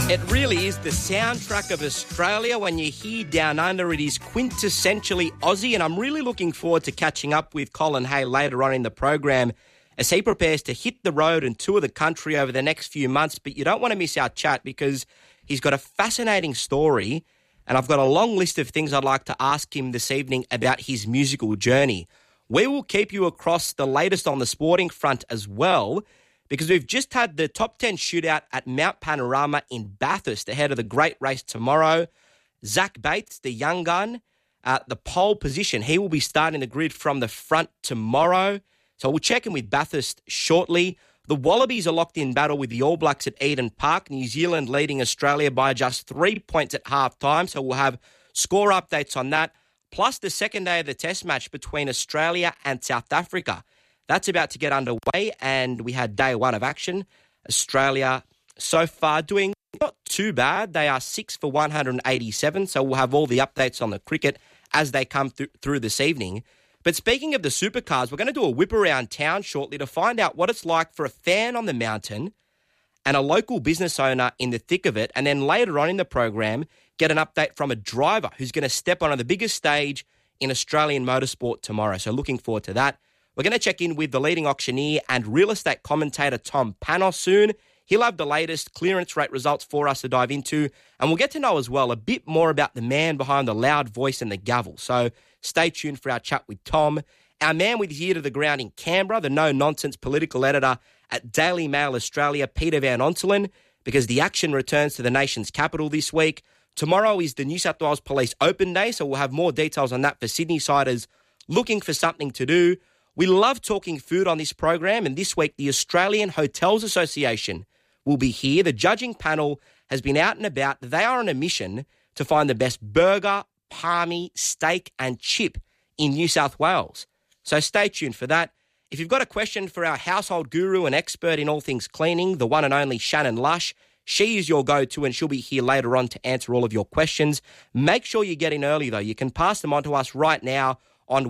It really is the soundtrack of Australia. When you hear Down Under, it is quintessentially Aussie, and I'm really looking forward to catching up with Colin Hay later on in the program as he prepares to hit the road and tour the country over the next few months. But you don't want to miss our chat because he's got a fascinating story, and I've got a long list of things I'd like to ask him this evening about his musical journey. We will keep you across the latest on the sporting front as well, because we've just had the top 10 shootout at Mount Panorama in Bathurst ahead of the great race tomorrow. Zach Bates, the young gun, the pole position. He will be starting the grid from the front tomorrow. So we'll check in with Bathurst shortly. The Wallabies are locked in battle with the All Blacks at Eden Park. New Zealand leading Australia by just 3 points at half-time. So we'll have score updates on that. Plus the second day of the test match between Australia and South Africa. That's about to get underway, and we had day one of action. Australia so far doing not too bad. They are 6 for 187, so we'll have all the updates on the cricket as they come through this evening. But speaking of the supercars, we're going to do a whip around town shortly to find out what it's like for a fan on the mountain and a local business owner in the thick of it, and then later on in the program, get an update from a driver who's going to step onto the biggest stage in Australian motorsport tomorrow. So looking forward to that. We're going to check in with the leading auctioneer and real estate commentator Tom Panos soon. He'll have the latest clearance rate results for us to dive into, and we'll get to know as well a bit more about the man behind the loud voice and the gavel. So stay tuned for our chat with Tom. Our man with his ear to the ground in Canberra, the no-nonsense political editor at Daily Mail Australia, Peter Van Onselen, because the action returns to the nation's capital this week. Tomorrow is the New South Wales Police Open Day, so we'll have more details on that for Sydney-siders looking for something to do. We love talking food on this program, and this week the Australian Hotels Association will be here. The judging panel has been out and about. They are on a mission to find the best burger, palmy, steak and chip in New South Wales. So stay tuned for that. If you've got a question for our household guru and expert in all things cleaning, the one and only Shannon Lush, she is your go-to and she'll be here later on to answer all of your questions. Make sure you get in early though. You can pass them on to us right now on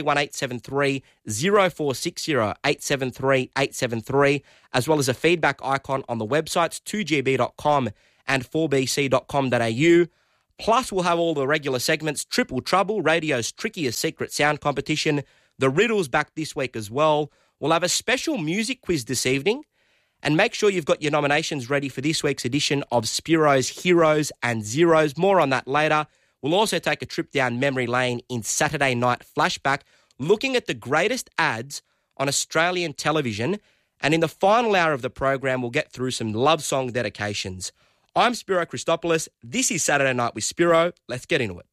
131873 0460 873 873, as well as a feedback icon on the websites 2gb.com and 4bc.com.au. Plus, we'll have all the regular segments, Triple Trouble, radio's trickiest secret sound competition, the riddles back this week as well. We'll have a special music quiz this evening, and make sure you've got your nominations ready for this week's edition of Spiro's Heroes and Zeros. More on that later. We'll also take a trip down memory lane in Saturday Night Flashback, looking at the greatest ads on Australian television. And in the final hour of the program, we'll get through some love song dedications. I'm Spiro Christopoulos. This is Saturday Night with Spiro. Let's get into it.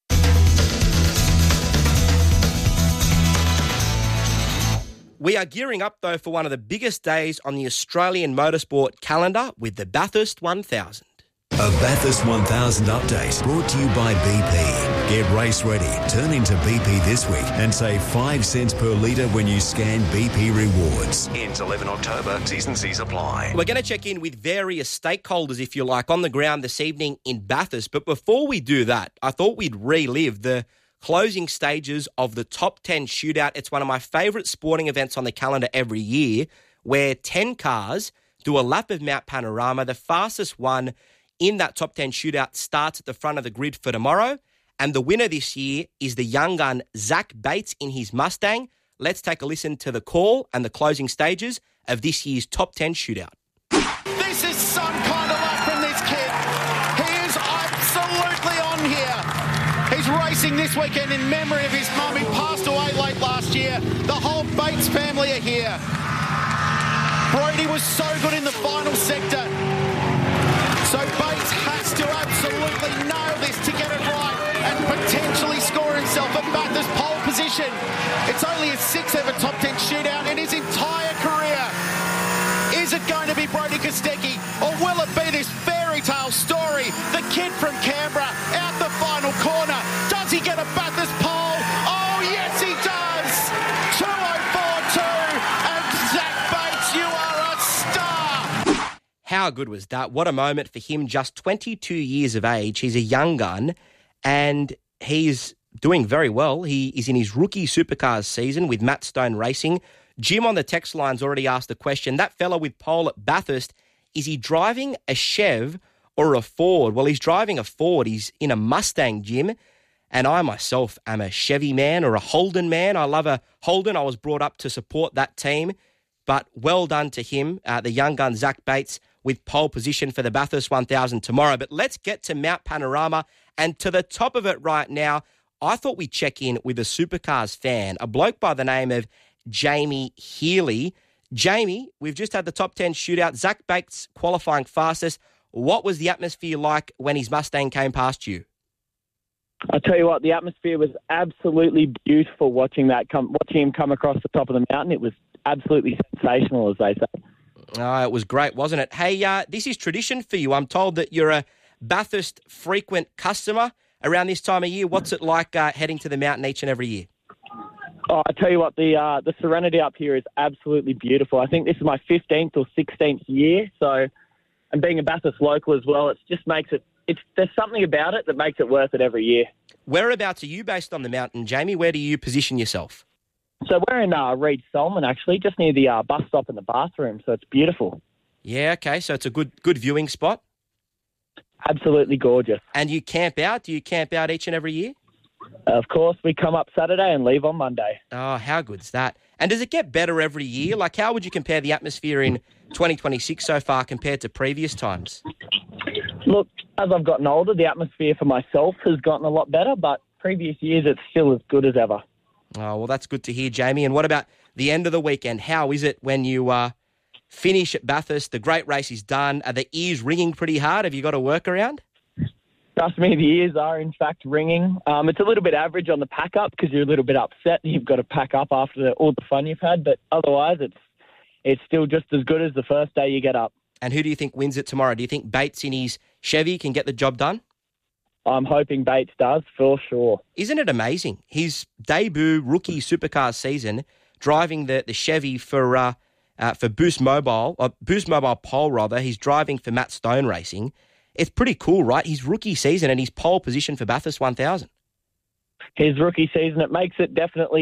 We are gearing up, though, for one of the biggest days on the Australian motorsport calendar with the Bathurst 1000. A Bathurst 1000 update brought to you by BP. Get race ready. Turn into BP this week and save 5 cents per litre when you scan BP Rewards. Ends 11 October. T's and C's apply. We're going to check in with various stakeholders, if you like, on the ground this evening in Bathurst. But before we do that, I thought we'd relive the closing stages of the Top 10 Shootout. It's one of my favourite sporting events on the calendar every year, where 10 cars do a lap of Mount Panorama. The fastest one in that Top 10 Shootout starts at the front of the grid for tomorrow. And the winner this year is the young gun Zach Bates in his Mustang. Let's take a listen to the call and the closing stages of this year's Top 10 Shootout. This is some kind of luck from this kid. He is absolutely on here. He's racing this weekend in memory of his mum who passed away late last year. The whole Bates family are here. Brody was so good in the final sector. So Bates has to absolutely nail this to get it right and potentially score himself a Bathurst pole position. It's only his 6th ever Top 10 Shootout in his entire career. Is it going to be Brody Kostecki, or will it be this fairy tale story? The kid from Canberra out the final corner. Does he get a Bathurst pole? Oh yes he does! 2042 and Zach Bates, you are a star! How good was that? What a moment for him, just 22 years of age. He's a young gun and he's doing very well. He is in his rookie supercars season with Matt Stone Racing. Jim on the text line's already asked the question. That fella with pole at Bathurst, is he driving a Chev or a Ford? Well, he's driving a Ford. He's in a Mustang, Jim. And I myself am a Chevy man or a Holden man. I love a Holden. I was brought up to support that team. But well done to him, the young gun Zach Bates, with pole position for the Bathurst 1000 tomorrow. But let's get to Mount Panorama. And to the top of it right now, I thought we'd check in with a Supercars fan, a bloke by the name of Jamie Healy. Jamie, we've just had the top 10 shootout. Zach Bates qualifying fastest. What was the atmosphere like when his Mustang came past you? I tell you what, the atmosphere was absolutely beautiful watching him come across the top of the mountain. It was absolutely sensational, as they say. Oh, it was great, wasn't it? Hey, this is tradition for you. I'm told that you're a Bathurst frequent customer around this time of year. What's it like heading to the mountain each and every year? Oh, I tell you what, the serenity up here is absolutely beautiful. I think this is my 15th or 16th year, so, and being a Bathurst local as well, it just makes it, there's something about it that makes it worth it every year. Whereabouts are you based on the mountain, Jamie? Where do you position yourself? So we're in Reed Solomon, actually, just near the bus stop and the bathroom, so it's beautiful. Yeah, okay, so it's a good viewing spot? Absolutely gorgeous. And you camp out? Do you camp out each and every year? Of course, we come up Saturday and leave on Monday. Oh, how good's that? And does it get better every year? Like, how would you compare the atmosphere in 2026 so far compared to previous times? Look, as I've gotten older, the atmosphere for myself has gotten a lot better, but previous years it's still as good as ever. Oh, well, that's good to hear, Jamie. And what about the end of the weekend? How is it when you finish at Bathurst? The great race is done. Are the ears ringing pretty hard? Have you got a workaround? Trust me, the ears are in fact ringing. It's a little bit average on the pack up because you're a little bit upset and you've got to pack up after all the fun you've had. But otherwise, it's still just as good as the first day you get up. And who do you think wins it tomorrow? Do you think Bates in his Chevy can get the job done? I'm hoping Bates does, for sure. Isn't it amazing? His debut rookie supercar season, driving the Chevy for Boost Mobile Pole, rather. He's driving for Matt Stone Racing. It's pretty cool, right? His rookie season and his pole position for Bathurst 1000. His rookie season, it makes it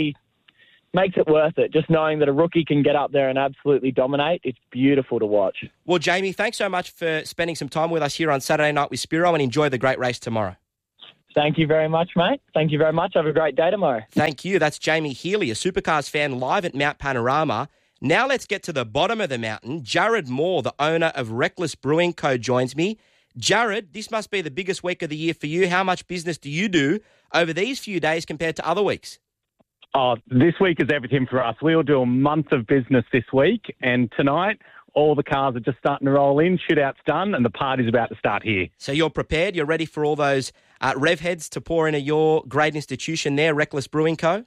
worth it. Just knowing that a rookie can get up there and absolutely dominate, it's beautiful to watch. Well, Jamie, thanks so much for spending some time with us here on Saturday Night with Spiro, and enjoy the great race tomorrow. Thank you very much, mate. Thank you very much. Have a great day tomorrow. Thank you. That's Jamie Healy, a Supercars fan live at Mount Panorama. Now let's get to the bottom of the mountain. Jared Moore, the owner of Reckless Brewing Co., joins me. Jared, this must be the biggest week of the year for you. How much business do you do over these few days compared to other weeks? Oh, this week is everything for us. We'll do a month of business this week, and tonight all the cars are just starting to roll in, shootout's done, and the party's about to start here. So you're prepared? You're ready for all those rev heads to pour into your great institution there, Reckless Brewing Co.?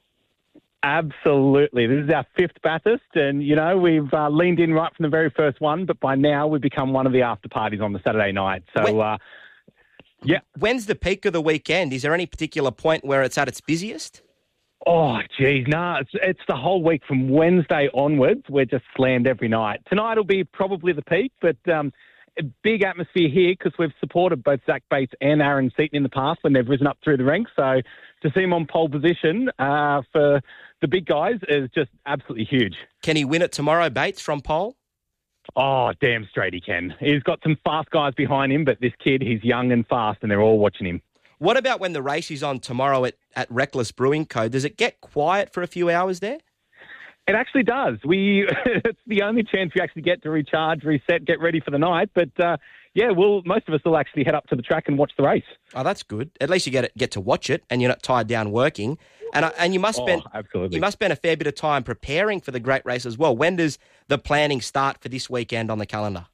Absolutely. This is our fifth Bathurst, and, we've leaned in right from the very first one, but by now we've become one of the after parties on the Saturday night. So, yeah. When's the peak of the weekend? Is there any particular point where it's at its busiest? Oh, geez, no, it's the whole week from Wednesday onwards. We're just slammed every night. Tonight will be probably the peak, but a big atmosphere here because we've supported both Zach Bates and Aaron Seaton in the past when they've risen up through the ranks. So to see him on pole position for the big guys is just absolutely huge. Can he win it tomorrow, Bates, from pole? Oh, damn straight he can. He's got some fast guys behind him, but this kid, he's young and fast, and they're all watching him. What about when the race is on tomorrow at Reckless Brewing Co.? Does it get quiet for a few hours there? It actually does. It's the only chance we actually get to recharge, reset, get ready for the night. But, most of us will actually head up to the track and watch the race. Oh, that's good. At least you get to watch it and you're not tied down working. And you must spend absolutely. You must spend a fair bit of time preparing for the great race as well. When does the planning start for this weekend on the calendar?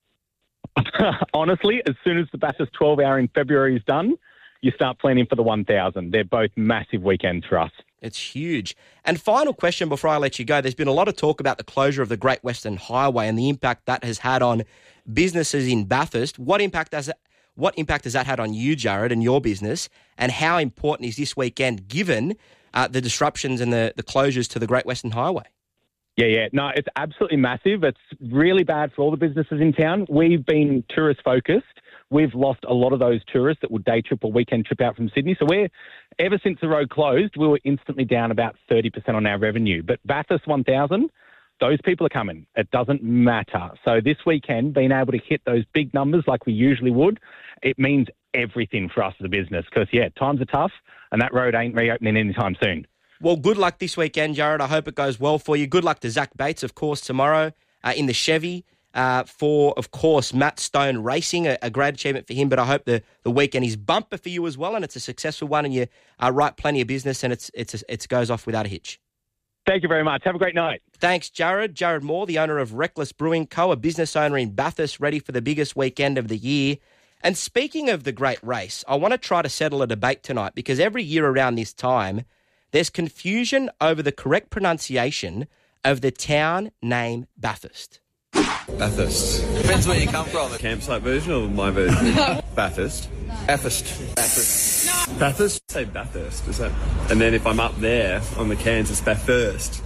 Honestly, as soon as the Bathurst 12-hour in February is done, you start planning for the 1000. They're both massive weekends for us. It's huge. And final question before I let you go. There's been a lot of talk about the closure of the Great Western Highway and the impact that has had on businesses in Bathurst. What impact has that had on you, Jared, and your business? And how important is this weekend given the disruptions and the closures to the Great Western Highway? Yeah. No, it's absolutely massive. It's really bad for all the businesses in town. We've been tourist-focused. We've lost a lot of those tourists that would day trip or weekend trip out from Sydney. So ever since the road closed, we were instantly down about 30% on our revenue. But Bathurst 1000, those people are coming. It doesn't matter. So this weekend, being able to hit those big numbers like we usually would, it means everything for us as a business because, times are tough and that road ain't reopening anytime soon. Well, good luck this weekend, Jared. I hope it goes well for you. Good luck to Zach Bates, of course, tomorrow in the Chevy for, of course, Matt Stone Racing, a great achievement for him. But I hope the weekend is bumper for you as well and it's a successful one and you write plenty of business and it goes off without a hitch. Thank you very much. Have a great night. Thanks, Jared. Jared Moore, the owner of Reckless Brewing Co., a business owner in Bathurst, ready for the biggest weekend of the year. And speaking of the great race, I want to try to settle a debate tonight because every year around this time, there's confusion over the correct pronunciation of the town name Bathurst. Bathurst. Depends where you come from. The campsite version or my version? Bathurst. Bathurst. Bathurst. Bathurst? Say Bathurst. Is that? And then if I'm up there on the cans, it's Bathurst.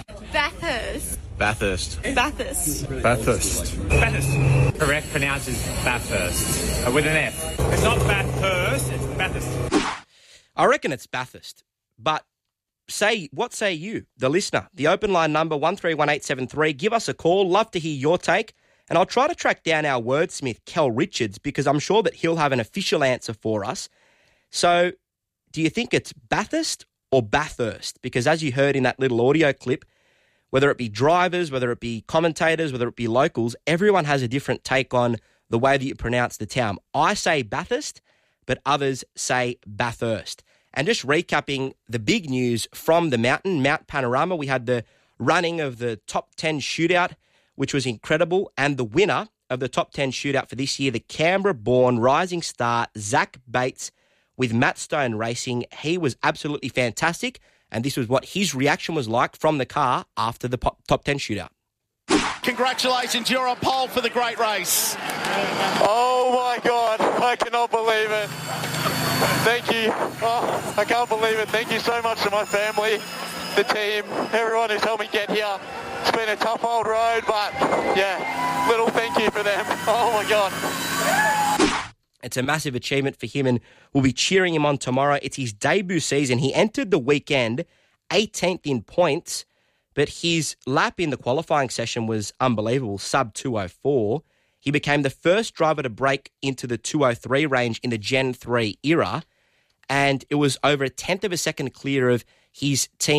Bathurst. Bathurst. Bathurst. Bathurst. Bathurst. Correct pronounce is Bathurst. With an F. It's not Bathurst, it's Bathurst. I reckon it's Bathurst. But what say you, the listener? The open line number 131873. Give us a call. Love to hear your take. And I'll try to track down our wordsmith, Kel Richards, because I'm sure that he'll have an official answer for us. So do you think it's Bathurst or Bathurst? Because as you heard in that little audio clip, whether it be drivers, whether it be commentators, whether it be locals, everyone has a different take on the way that you pronounce the town. I say Bathurst, but others say Bathurst. And just recapping the big news from the Mount Panorama, we had the running of the top 10 shootout, which was incredible. And the winner of the top 10 shootout for this year, the Canberra-born rising star, Zach Bates, with Matt Stone Racing. He was absolutely fantastic. And this was what his reaction was like from the car after the top 10 shootout. Congratulations, you're on pole for the great race. Oh my God, I cannot believe it. Thank you. Oh, I can't believe it. Thank you so much to my family, the team, everyone who's helped me get here. It's been a tough old road, but little thank you for them. Oh my God. It's a massive achievement for him and we'll be cheering him on tomorrow. It's his debut season. He entered the weekend 18th in points, but his lap in the qualifying session was unbelievable, sub 204. He became the first driver to break into the 203 range in the Gen 3 era, and it was over a tenth of a second clear of his team